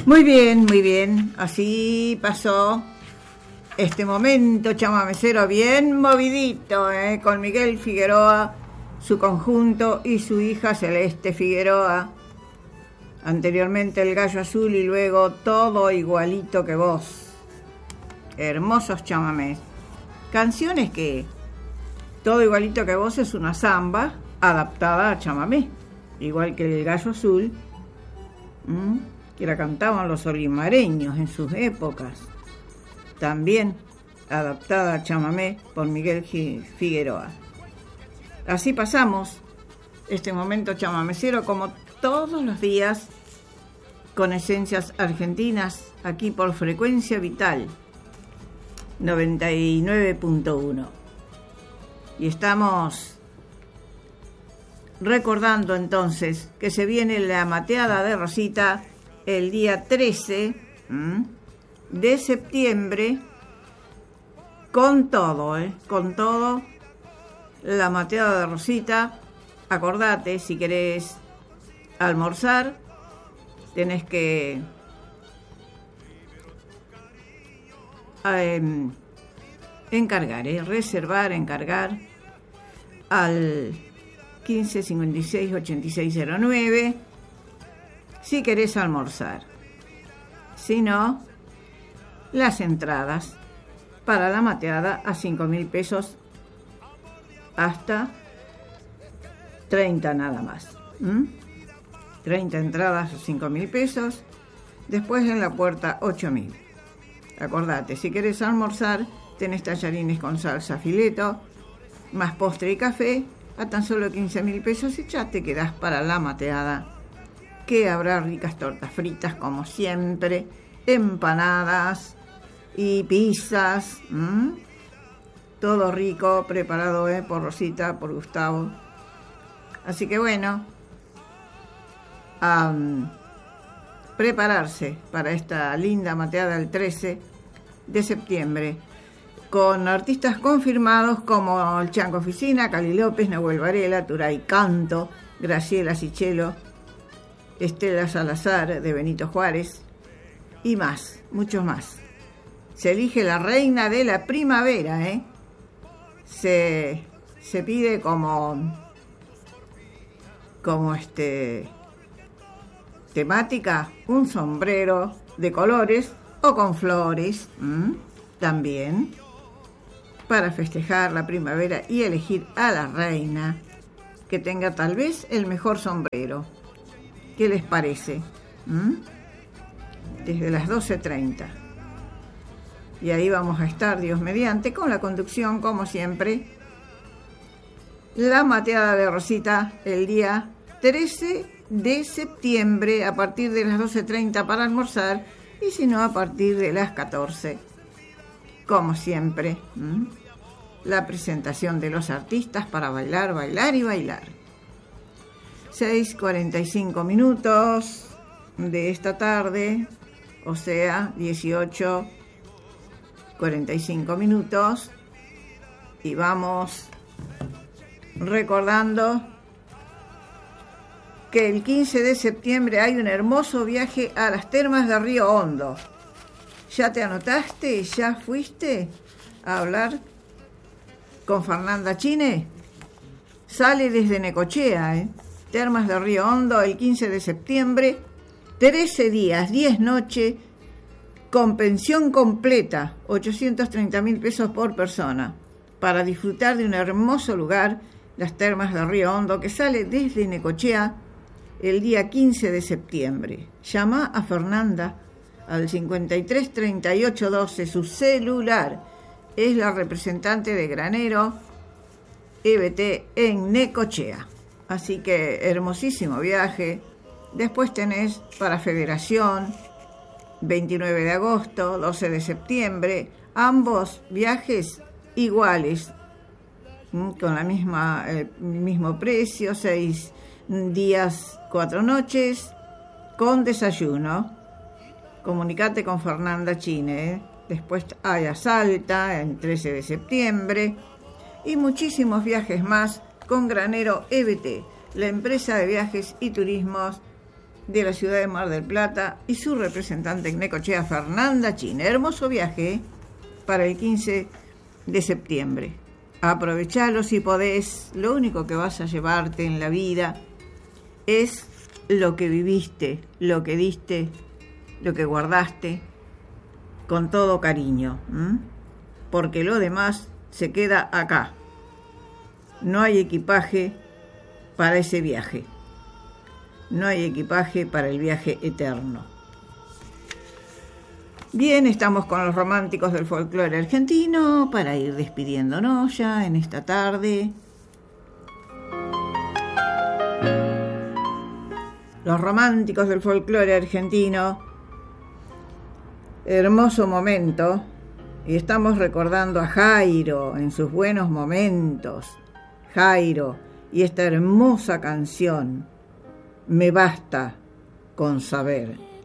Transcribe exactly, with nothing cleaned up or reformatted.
Muy bien, muy bien. Así pasó este momento chamamecero bien movidito, ¿eh? Con Miguel Figueroa, su conjunto y su hija Celeste Figueroa. Anteriormente El Gallo Azul y luego Todo Igualito que Vos. Hermosos chamamés. Canciones que Todo Igualito que Vos es una samba adaptada a chamamé, igual que El Gallo Azul, ¿m? que la cantaban los olimareños en sus épocas, también adaptada a chamamé por Miguel Figueroa. Así pasamos este momento chamamecero como todos los días, con esencias argentinas, aquí por Frecuencia Vital noventa y nueve punto uno. Y estamos recordando entonces que se viene la mateada de Rosita el día trece ¿m? de septiembre, con todo, ¿eh? con todo, la mateada de Rosita. Acordate, si querés almorzar, tenés que eh, encargar, ¿eh? reservar, encargar al quince cincuenta y seis ochenta y seis cero nueve si querés almorzar. Si no, las entradas para la mateada a cinco mil pesos hasta treinta nada más. ¿Mm? treinta entradas a cinco mil pesos, después en la puerta ocho mil. Acordate, si querés almorzar, tenés tallarines con salsa fileto, más postre y café, a tan solo quince mil pesos y ya te quedás para la mateada, que habrá ricas tortas fritas como siempre, empanadas y pizzas, ¿m? todo rico, preparado ¿eh? por Rosita, por Gustavo. Así que bueno, a um, prepararse para esta linda mateada del trece de septiembre, con artistas confirmados como el Chango Oficina, Cali López, Nahuel Varela, Turay Canto, Graciela Sichelo, Estela Salazar de Benito Juárez y más, muchos más. Se elige la reina de la primavera, ¿eh? Se, se pide como, como este, temática un sombrero de colores o con flores, ¿m? también, para festejar la primavera y elegir a la reina que tenga tal vez el mejor sombrero. ¿Qué les parece? ¿Mm? Desde las doce treinta. Y ahí vamos a estar, Dios mediante, con la conducción, como siempre. La mateada de Rosita el día trece de septiembre a partir de las doce treinta para almorzar, y si no, a partir de las catorce. Como siempre, ¿Mm? la presentación de los artistas para bailar, bailar y bailar. seis cuarenta y cinco minutos de esta tarde, o sea, dieciocho cuarenta y cinco minutos, y vamos recordando que el quince de septiembre hay un hermoso viaje a las termas de Río Hondo. ¿Ya te anotaste? ¿Ya fuiste a hablar con Fernanda Chine? Sale desde Necochea, ¿eh? Termas de Río Hondo, el quince de septiembre, trece días, diez noches, con pensión completa, ochocientos treinta mil pesos por persona, para disfrutar de un hermoso lugar, las Termas de Río Hondo, que sale desde Necochea el día quince de septiembre. Llama a Fernanda al cincuenta y tres treinta y ocho doce, su celular. Es la representante de Granero E B T en Necochea. Así que hermosísimo viaje. Después tenés para Federación, veintinueve de agosto, doce de septiembre, ambos viajes iguales, con la misma el mismo precio, seis días, cuatro noches, con desayuno. Comunicate con Fernanda Chine, ¿eh? Después hay a Salta, en trece de septiembre, y muchísimos viajes más con Granero E B T, la empresa de viajes y turismos de la ciudad de Mar del Plata y su representante en Necochea, Fernanda Chine. Hermoso viaje para el quince de septiembre. Aprovechalo si podés. Lo único que vas a llevarte en la vida es lo que viviste, lo que diste, lo que guardaste con todo cariño, ¿m? Porque lo demás se queda acá. No hay equipaje para ese viaje. No hay equipaje para el viaje eterno. Bien, estamos con los románticos del folclore argentino para ir despidiéndonos ya en esta tarde. Los románticos del folclore argentino. Hermoso momento. Y estamos recordando a Jairo en sus buenos momentos. Jairo y esta hermosa canción, Me basta con saber.